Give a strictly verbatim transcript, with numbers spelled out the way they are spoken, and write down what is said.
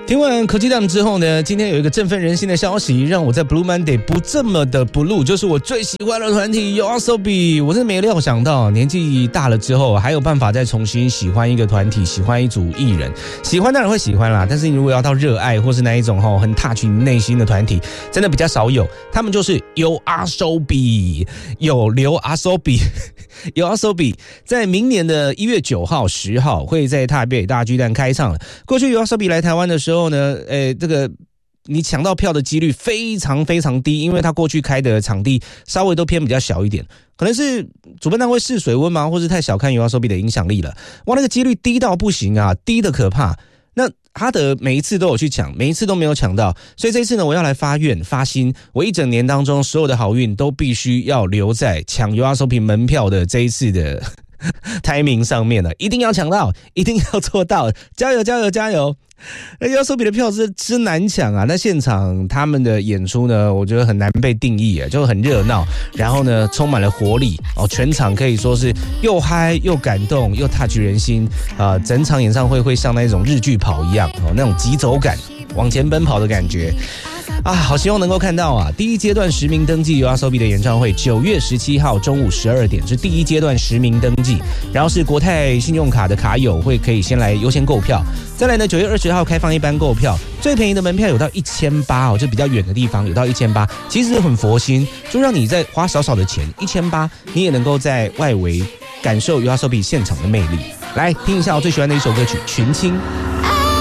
听完科技档之后呢，今天有一个振奋人心的消息，让我在 Blue Monday 不这么的 blue， 就是我最喜欢的团体 YOASOBI。我真的没料想到，年纪大了之后还有办法再重新喜欢一个团体，喜欢一组艺人。喜欢当然会喜欢啦，但是你如果要到热爱或是那一种吼很 touch 你内心的团体，真的比较少有。他们就是 YOASOBI， 有留 YOASOBI。YOASOBI 在明年的一月九号、十号会在台北大巨蛋开唱了。过去 YOASOBI 来台湾的时候呢，呃，这个你抢到票的几率非常非常低，因为他过去开的场地稍微都偏比较小一点，可能是主办单位试水温嘛，或是太小看 YOASOBI 的影响力了。哇，那个几率低到不行啊，低的可怕。那哈德每一次都有去抢，每一次都没有抢到，所以这一次呢，我要来发愿发心，我一整年当中所有的好运都必须要留在抢 YOASOBI 门票的这一次的timing上面了，一定要抢到，一定要做到，加油加油加油！那YOASOBI的票是真难抢啊！那现场他们的演出呢，我觉得很难被定义，就很热闹，然后呢充满了活力哦，全场可以说是又嗨又感动又 touch 人心啊、呃！整场演唱会会像那种日剧跑一样哦，那种急走感，往前奔跑的感觉。啊，好希望能够看到啊！第一阶段实名登记 YOASOBI 的演唱会，九月十七号中午十二点是第一阶段实名登记，然后是国泰信用卡的卡友会可以先来优先购票，再来呢九月二十号开放一般购票，最便宜的门票有到一千八哦，就比较远的地方有到一千八，其实很佛心，就让你在花少少的钱一千八，你也能够在外围感受 YOASOBI 现场的魅力。来听一下我最喜欢的一首歌曲《群青》。